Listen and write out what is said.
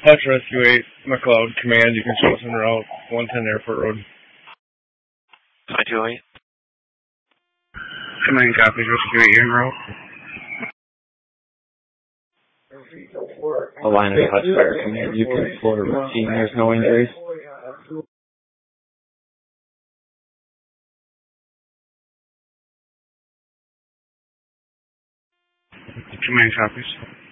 Hutch Rescue 8, McLeod, command, you can show us en route, 110 Airport Road. 528. Command copies, Rescue 8, en route. Alliance Hutch Fire Command, you can report a routine, there's no injuries. Command copies.